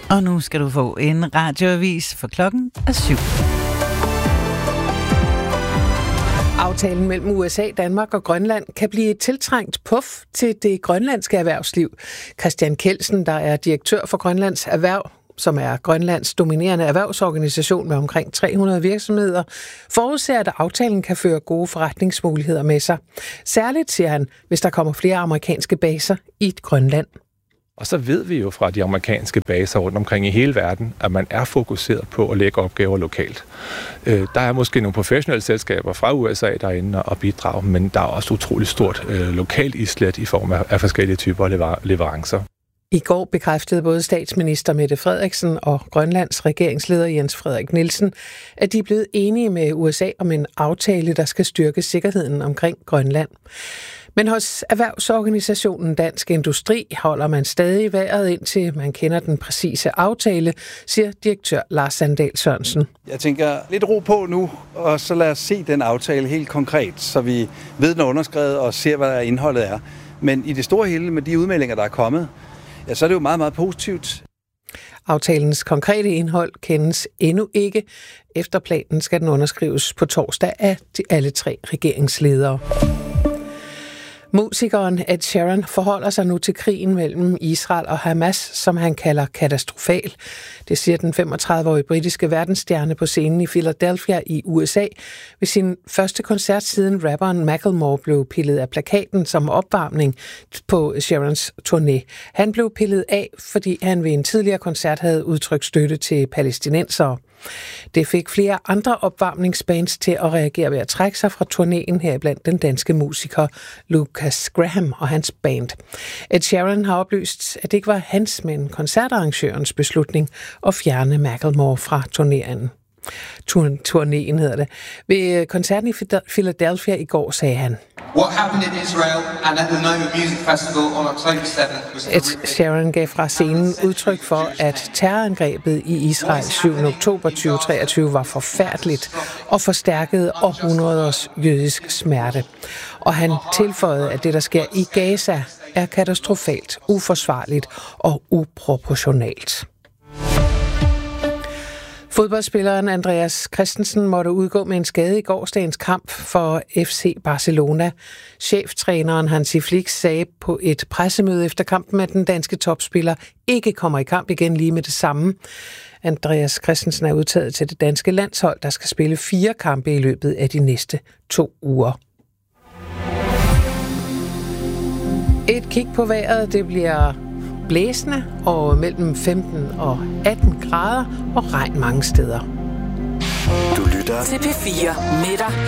Og nu skal du få en radioavis, for klokken er 7. Aftalen mellem USA, Danmark og Grønland kan blive et tiltrængt puff til det grønlandske erhvervsliv. Christian Kelsen, der er direktør for Grønlands Erhverv, som er Grønlands dominerende erhvervsorganisation med omkring 300 virksomheder, forudser, at aftalen kan føre gode forretningsmuligheder med sig. Særligt, siger han, hvis der kommer flere amerikanske baser i Grønland. Og så ved vi jo fra de amerikanske baser rundt omkring i hele verden, at man er fokuseret på at lægge opgaver lokalt. Der er måske nogle professionelle selskaber fra USA derinde og bidrage, men der er også utroligt stort lokalt islet i form af forskellige typer leverancer. I går bekræftede både statsminister Mette Frederiksen og Grønlands regeringsleder Jens Frederik Nielsen, at de er blevet enige med USA om en aftale, der skal styrke sikkerheden omkring Grønland. Men hos erhvervsorganisationen Dansk Industri holder man stadig vejret indtil man kender den præcise aftale, siger direktør Lars Sandahl Sørensen. Jeg tænker lidt ro på nu, og så lad os se den aftale helt konkret, så vi ved, den er underskrevet og ser, hvad indholdet er. Men i det store hele med de udmeldinger, der er kommet, ja, så er det jo meget, meget positivt. Aftalens konkrete indhold kendes endnu ikke. Efter planen skal den underskrives på torsdag af alle 3 regeringsledere. Musikeren Ed Sheeran forholder sig nu til krigen mellem Israel og Hamas, som han kalder katastrofal. Det siger den 35-årige britiske verdensstjerne på scenen i Philadelphia i USA ved sin første koncert siden rapperen Macklemore blev pillet af plakaten som opvarmning på Sheerans turné. Han blev pillet af, fordi han ved en tidligere koncert havde udtrykt støtte til palæstinensere. Det fik flere andre opvarmningsbands til at reagere ved at trække sig fra turnéen, heriblandt den danske musiker Lucas Graham og hans band. Ed Sheeran har oplyst, at det ikke var hans, men koncertarrangørens beslutning at fjerne Macklemore fra turnéen. Turnéen hedder det. Ved koncerten i Philadelphia i går sagde han: What happened in Israel and at the Noma Music Festival on October 7th. Ed Sheeran gav fra scenen udtryk for, at terrorangrebet i Israel 7. oktober 2023 var forfærdeligt og forstærkede århundreders jødisk smerte. Og han tilføjede, at det, der sker i Gaza, er katastrofalt, uforsvarligt og uproportionalt. Fodboldspilleren Andreas Christensen måtte udgå med en skade i gårsdagens kamp for FC Barcelona. Cheftræneren Hansi Flick sagde på et pressemøde efter kampen, at den danske topspiller ikke kommer i kamp igen lige med det samme. Andreas Christensen er udtaget til det danske landshold, der skal spille 4 kampe i løbet af de næste 2 uger. Et kig på vejret, det bliver blæsende og mellem 15 og 18 grader og regn mange steder. Du lytter til P4 med dig